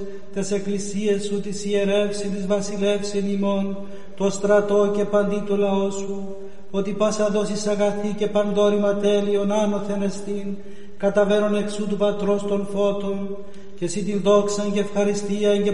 τες εκκλησίες σου, της ιερεύσιν, της βασιλεύσιν ημών, το στρατό και παντί του λαό σου, ότι πάσα δόσεις αγαθή και παντόρυμα τέλειον άνωθεν εστίν, καταβαίνον εξού του Πατρός των φώτων, και εσύ την δόξαν και ευχαριστίαν και